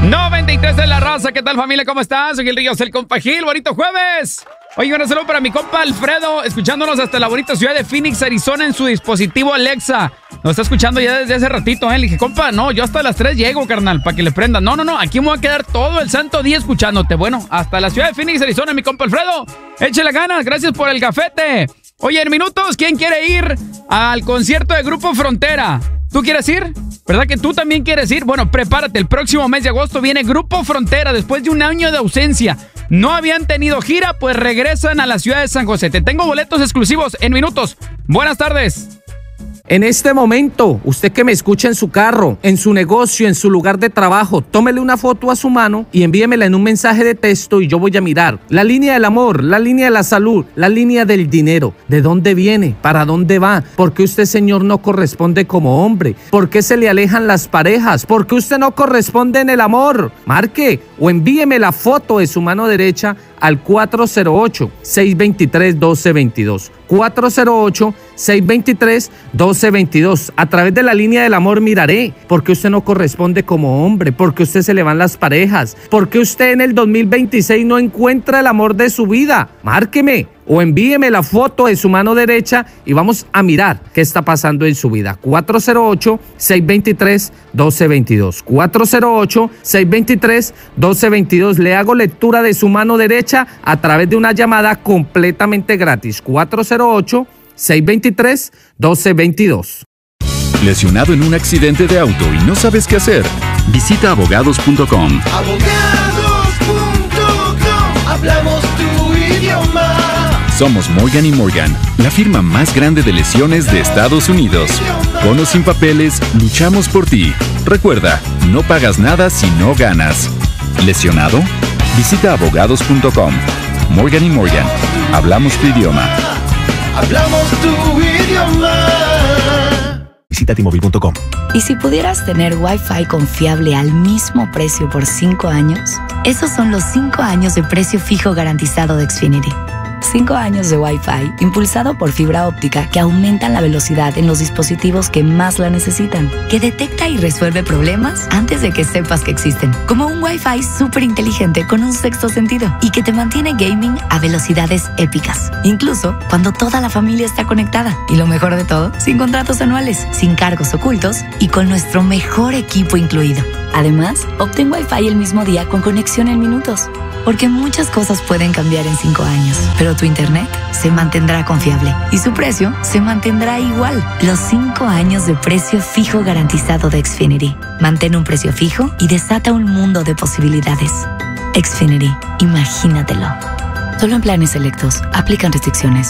93 de la raza, ¿qué tal familia? ¿Cómo estás? Soy el Ríos, el compa Gil, bonito jueves. Oye, un saludo para mi compa Alfredo, escuchándonos hasta la bonita ciudad de Phoenix, Arizona, en su dispositivo Alexa. Nos está escuchando ya desde hace ratito, Le dije, compa, no, yo hasta las 3 llego, carnal, para que le prendan. No, aquí me voy a quedar todo el santo día escuchándote. Bueno, hasta la ciudad de Phoenix, Arizona, mi compa Alfredo. Échale ganas, gracias por el gafete. Oye, en minutos, ¿quién quiere ir al concierto de Grupo Frontera? ¿Tú quieres ir? ¿Verdad que tú también quieres ir? Bueno, prepárate, el próximo mes de agosto viene Grupo Frontera después de un año de ausencia. No habían tenido gira, pues regresan a la ciudad de San José. Te tengo boletos exclusivos en minutos. Buenas tardes. En este momento, usted que me escucha en su carro, en su negocio, en su lugar de trabajo, tómele una foto a su mano y envíemela en un mensaje de texto y yo voy a mirar la línea del amor, la línea de la salud, la línea del dinero. ¿De dónde viene? ¿Para dónde va? ¿Por qué usted, señor, no corresponde como hombre? ¿Por qué se le alejan las parejas? ¿Por qué usted no corresponde en el amor? Marque o envíeme la foto de su mano derecha al 408-623-1222. 408-623-1222. A través de la línea del amor miraré por qué usted no corresponde como hombre, por qué usted se le van las parejas, por qué usted en el 2026 no encuentra el amor de su vida. Márqueme o envíeme la foto de su mano derecha y vamos a mirar qué está pasando en su vida. 408-623-1222. 408-623-1222. Le hago lectura de su mano derecha a través de una llamada completamente gratis. 408-623-1222. ¿Lesionado en un accidente de auto y no sabes qué hacer? Visita abogados.com. Abogados.com. Hablamos tu idioma. Somos Morgan & Morgan, la firma más grande de lesiones de Estados Unidos. Con o sin papeles, luchamos por ti. Recuerda, no pagas nada si no ganas. ¿Lesionado? Visita abogados.com. Morgan & Morgan, hablamos tu idioma. Hablamos tu idioma. Visita T-Mobile.com. ¿Y si pudieras tener Wi-Fi confiable al mismo precio por 5 años? Esos son los 5 años de precio fijo garantizado de Xfinity. 5 años de Wi-Fi impulsado por fibra óptica que aumentan la velocidad en los dispositivos que más la necesitan, que detecta y resuelve problemas antes de que sepas que existen, como un Wi-Fi súper inteligente con un sexto sentido y que te mantiene gaming a velocidades épicas, incluso cuando toda la familia está conectada. Y lo mejor de todo, sin contratos anuales, sin cargos ocultos y con nuestro mejor equipo incluido. Además, obtén Wi-Fi el mismo día con conexión en minutos. Porque muchas cosas pueden cambiar en 5 años, pero tu internet se mantendrá confiable y su precio se mantendrá igual. Los 5 años de precio fijo garantizado de Xfinity. Mantén un precio fijo y desata un mundo de posibilidades. Xfinity, imagínatelo. Solo en planes selectos. Aplican restricciones.